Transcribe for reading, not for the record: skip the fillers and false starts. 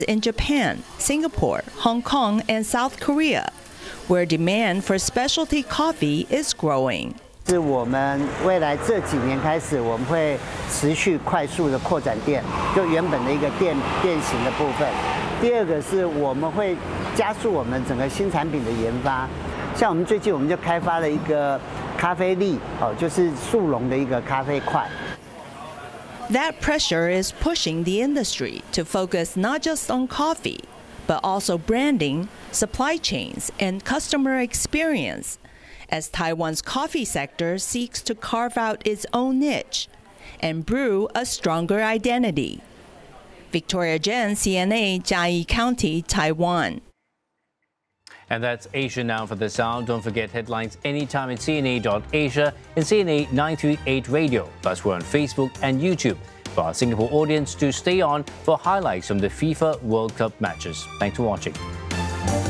in Japan, Singapore, Hong Kong, and South Korea, where demand for specialty coffee is growing. 是我们未来这几年开始，我们会持续快速的扩展店，就原本的一个店型的部分。第二个是我们会加速我们整个新产品的研发，像我们最近我们就开发了一个咖啡粒，就是速溶的一个咖啡块。 That pressure is pushing the industry to focus not just on coffee, but also branding, supply chains, and customer experience, as Taiwan's coffee sector seeks to carve out its own niche and brew a stronger identity. Victoria Jen, CNA, Jiayi County, Taiwan. And that's Asia Now for this hour. Don't forget headlines anytime at CNA.Asia and CNA 938 Radio. Plus, we're on Facebook and YouTube for our Singapore audience to stay on for highlights from the FIFA World Cup matches. Thanks for watching.